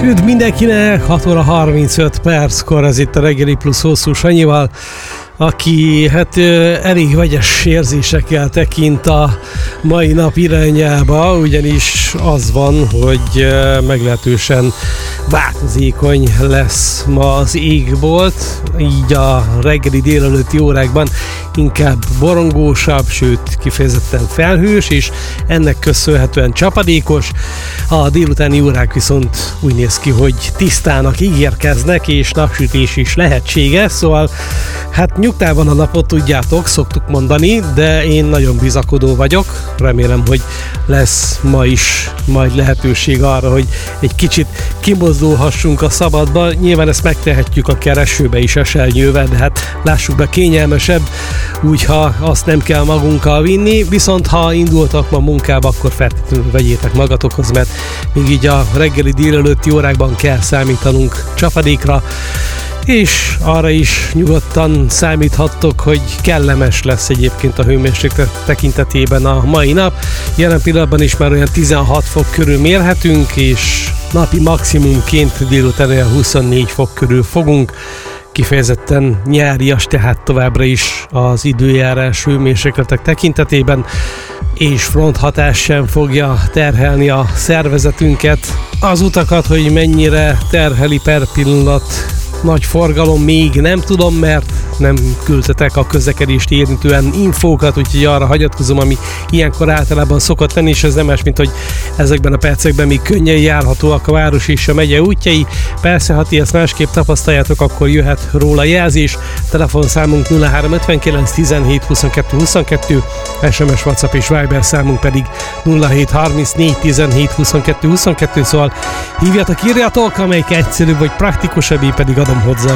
Üdv mindenkinek, 6 óra 35 perckor, ez itt a Reggeli Plusz Hosszú Sanyival, aki elég vegyes érzésekkel tekint a mai nap irányába, ugyanis az van, hogy meglehetősen változékony lesz ma az égbolt, így a reggeli délelőtti órákban inkább borongósabb, sőt kifejezetten felhős, és ennek köszönhetően csapadékos. A délutáni órák viszont úgy néz ki, hogy tisztának ígérkeznek, és napsütés is lehetséges, szóval hát nyugtában a napot, tudjátok, szoktuk mondani, de én nagyon bizakodó vagyok. Remélem, hogy lesz ma is majd lehetőség arra, hogy egy kicsit kimozdulhassunk a szabadba. Nyilván ezt megtehetjük a keresőbe is esernyővel, de hát lássuk be, kényelmesebb, úgy ha azt nem kell magunkkal vinni, viszont ha indultak ma munkába, akkor feltétlenül vegyétek magatokhoz, mert még így a reggeli délelőtti órákban kell számítanunk csapadékra, és arra is nyugodtan számíthattok, hogy kellemes lesz egyébként a hőmérséklet tekintetében a mai nap. Jelen pillanatban is már olyan 16 fok körül mérhetünk, és napi maximumként délután olyan 24 fok körül fogunk. Kifejezetten nyárias, tehát továbbra is az időjárás hőmérsékletek tekintetében, és fronthatás sem fogja terhelni a szervezetünket. Az utakat, hogy mennyire terheli per pillanat nagy forgalom, még nem tudom, mert nem küldtetek a közlekedést érintően infókat, úgyhogy arra hagyatkozom, ami ilyenkor általában szokott lenni, és ez nem más, mint hogy ezekben a percekben még könnyen járhatóak a város és a megye útjai. Persze, ha ti ezt másképp tapasztaljátok, akkor jöhet róla jelzés. Telefonszámunk 0359 17 22 22, SMS, WhatsApp és Viber számunk pedig 0734 17 22 22, szóval hívjatok, írjatok, amelyik egyszerűbb vagy praktikusabb, én pedig adom hozzá